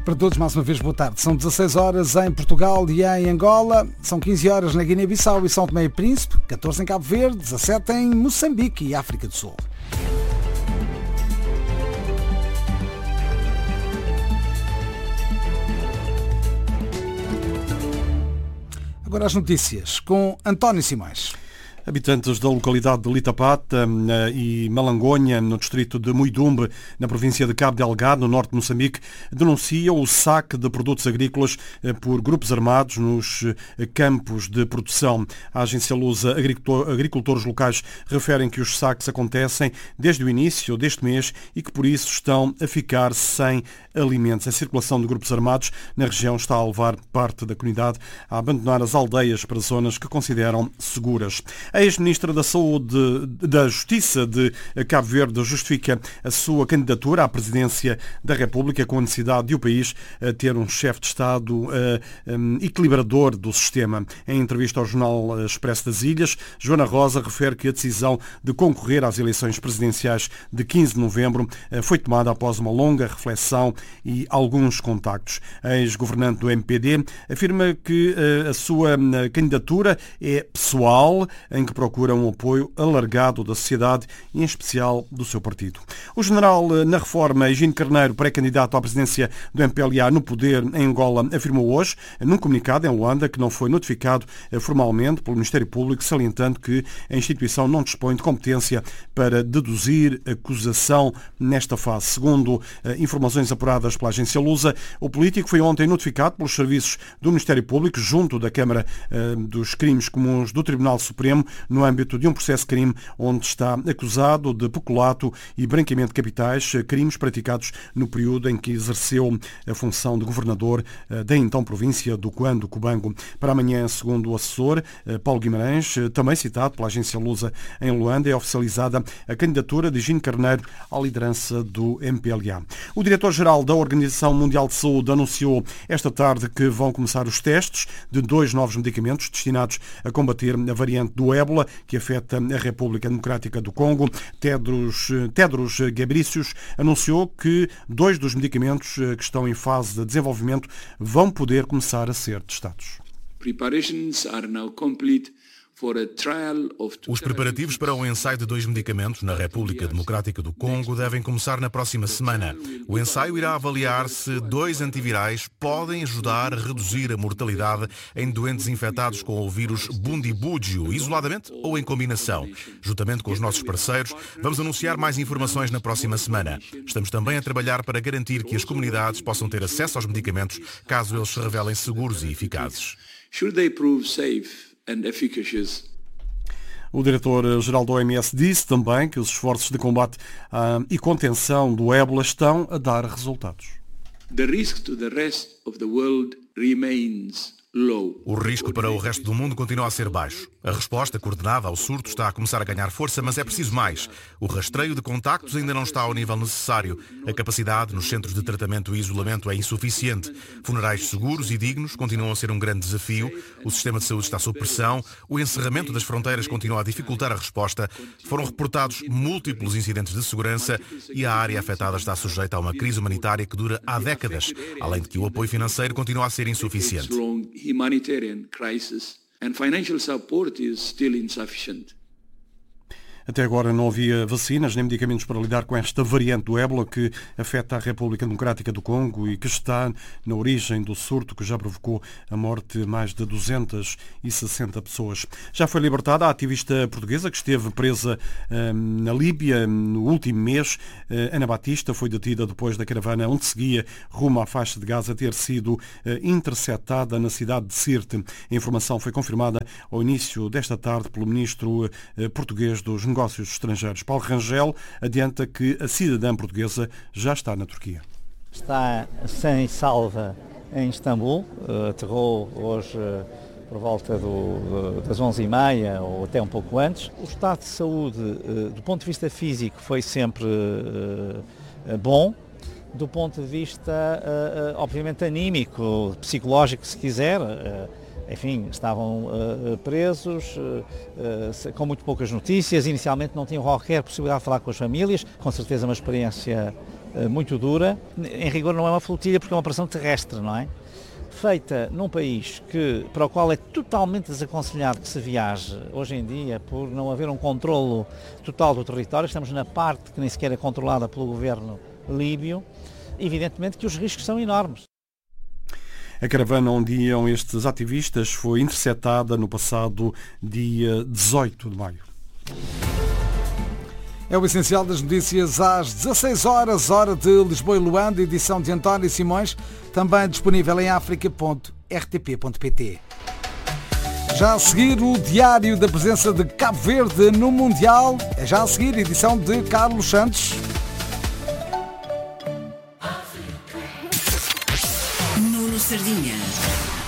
para todos, mais uma vez boa tarde. São 16 horas em Portugal e em Angola, são 15 horas na Guiné-Bissau e São Tomé e Príncipe, 14 em Cabo Verde, 17 em Moçambique e África do Sul. Agora as notícias com António Simões. Habitantes da localidade de Litapata e Malangonha, no distrito de Muidumbe, na província de Cabo Delgado, no norte de Moçambique, denunciam o saque de produtos agrícolas por grupos armados nos campos de produção. A agência lusa Agricultores Locais referem que os saques acontecem desde o início deste mês e que por isso estão a ficar sem alimentos. A circulação de grupos armados na região está a levar parte da comunidade a abandonar as aldeias para zonas que consideram seguras. A ex-ministra da Justiça de Cabo Verde justifica a sua candidatura à presidência da República com a necessidade de o país ter um chefe de Estado equilibrador do sistema. Em entrevista ao jornal Expresso das Ilhas, Joana Rosa refere que a decisão de concorrer às eleições presidenciais de 15 de novembro foi tomada após uma longa reflexão e alguns contactos. A ex-governante do MPD afirma que a sua candidatura é pessoal, em que procura um apoio alargado da sociedade e, em especial, do seu partido. O general na reforma, Higino Carneiro, pré-candidato à presidência do MPLA no poder em Angola, afirmou hoje, num comunicado em Luanda, que não foi notificado formalmente pelo Ministério Público, salientando que a instituição não dispõe de competência para deduzir acusação nesta fase. Segundo informações apuradas pela agência lusa, o político foi ontem notificado pelos serviços do Ministério Público junto da Câmara dos Crimes Comuns do Tribunal Supremo no âmbito de um processo de crime onde está acusado de peculato e branqueamento de capitais, crimes praticados no período em que exerceu a função de governador da então província do Cubango. Para amanhã, segundo o assessor Paulo Guimarães, também citado pela agência lusa em Luanda, é oficializada a candidatura de Higino Carneiro à liderança do MPLA. O diretor-geral da Organização Mundial de Saúde anunciou esta tarde que vão começar os testes de 2 novos medicamentos destinados a combater a variante do ébola, que afeta a República Democrática do Congo. Tedros Ghebreyesus anunciou que 2 dos medicamentos que estão em fase de desenvolvimento vão poder começar a ser testados. Os preparativos para o ensaio de 2 medicamentos na República Democrática do Congo devem começar na próxima semana. O ensaio irá avaliar se 2 antivirais podem ajudar a reduzir a mortalidade em doentes infectados com o vírus Bundibugyo, isoladamente ou em combinação. Juntamente com os nossos parceiros, vamos anunciar mais informações na próxima semana. Estamos também a trabalhar para garantir que as comunidades possam ter acesso aos medicamentos caso eles se revelem seguros e eficazes. O diretor-geral da OMS disse também que os esforços de combate e contenção do ébola estão a dar resultados. O risco para o resto do mundo continua a ser baixo. A resposta coordenada ao surto está a começar a ganhar força, mas é preciso mais. O rastreio de contactos ainda não está ao nível necessário. A capacidade nos centros de tratamento e isolamento é insuficiente. Funerais seguros e dignos continuam a ser um grande desafio. O sistema de saúde está sob pressão. O encerramento das fronteiras continua a dificultar a resposta. Foram reportados múltiplos incidentes de segurança e a área afetada está sujeita a uma crise humanitária que dura há décadas, além de que o apoio financeiro continua a ser insuficiente. Humanitarian crisis and financial support is still insufficient. Até agora não havia vacinas nem medicamentos para lidar com esta variante do ébola que afeta a República Democrática do Congo e que está na origem do surto que já provocou a morte de mais de 260 pessoas. Já foi libertada a ativista portuguesa que esteve presa na Líbia no último mês. Ana Batista foi detida depois da caravana onde seguia rumo à faixa de Gaza ter sido interceptada na cidade de Sirte. A informação foi confirmada ao início desta tarde pelo ministro português dos Negócios Estrangeiros. Paulo Rangel adianta que a cidadã portuguesa já está na Turquia. Está sem salva em Istambul, aterrou hoje por volta das 11h30 ou até um pouco antes. O estado de saúde, do ponto de vista físico, foi sempre bom. Do ponto de vista, obviamente, anímico, psicológico, se quiser, enfim, estavam presos, com muito poucas notícias. Inicialmente não tinham qualquer possibilidade de falar com as famílias. Com certeza uma experiência muito dura. Em rigor não é uma flotilha porque é uma operação terrestre, não é? Feita num país para o qual é totalmente desaconselhado que se viaje hoje em dia por não haver um controlo total do território. Estamos na parte que nem sequer é controlada pelo governo líbio. Evidentemente que os riscos são enormes. A caravana onde iam estes ativistas foi interceptada no passado dia 18 de maio. É o essencial das notícias às 16 horas, hora de Lisboa e Luanda, edição de António Simões, também disponível em africa.rtp.pt. Já a seguir o diário da presença de Cabo Verde no Mundial, é já a seguir edição de Carlos Santos.